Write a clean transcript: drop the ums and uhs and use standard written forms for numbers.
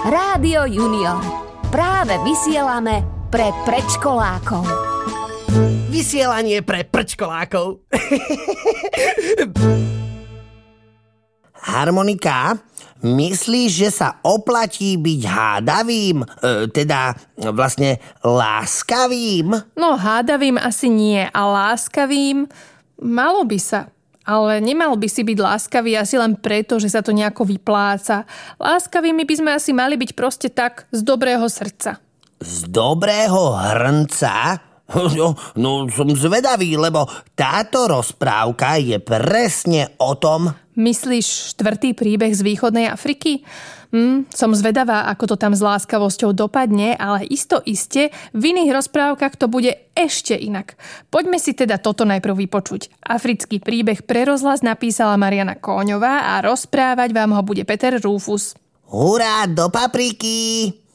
Rádio Junior. Práve vysielame pre predškolákov. Vysielanie pre predškolákov. Harmonika, myslíš, že sa oplatí byť hádavým? Teda vlastne láskavým? No hádavým asi nie, a láskavým malo by sa. Ale nemal by si byť láskavý asi len preto, že sa to nejako vypláca. Láskavými by sme asi mali byť proste tak z dobrého srdca. Z dobrého hrnca? No som zvedavý, lebo táto rozprávka je presne o tom. Myslíš 4. príbeh z východnej Afriky? Som zvedavá, ako to tam s láskavosťou dopadne, ale iste v iných rozprávkach to bude ešte inak. Poďme si teda toto najprv vypočuť. Africký príbeh pre rozhlas napísala Mariana Kóňová a rozprávať vám ho bude Peter Rúfus. Hurá, do papriky!